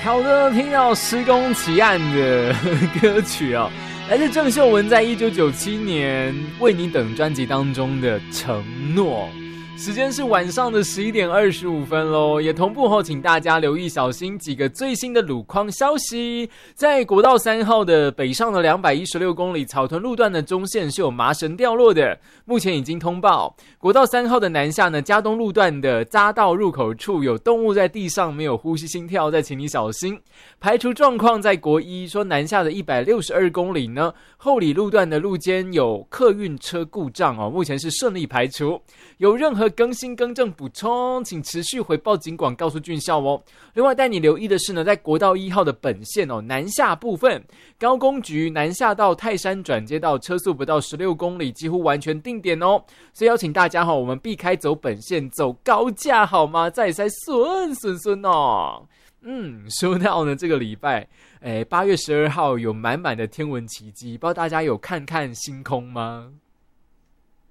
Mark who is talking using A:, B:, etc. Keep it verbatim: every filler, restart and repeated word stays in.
A: 好的，听到施工奇案的歌曲哦，来自郑秀文在一九九七年《为你等》专辑当中的《承诺》。时间是晚上的十一点二十五分咯，也同步后请大家留意小心几个最新的路况消息。在国道三号的北上的两百一十六公里草屯路段的中线是有麻绳掉落的，目前已经通报。国道三号的南下呢，嘉东路段的匝道入口处有动物在地上没有呼吸心跳，再请你小心。排除状况在国一说南下的一百六十二公里呢，后里路段的路肩有客运车故障哦，目前是顺利排除。有任何更新更正补充，请持续回报警广告诉俊孝哦。另外带你留意的是呢，在国道一号的本线哦，南下部分高工局南下到泰山转接道车速不到十六公里，几乎完全定点哦。所以邀请大家哈、哦，我们避开走本线，走高架好吗？再才顺顺顺哦。嗯，说到呢，这个礼拜，哎，八月十二号有满满的天文奇迹，不知道大家有看看星空吗？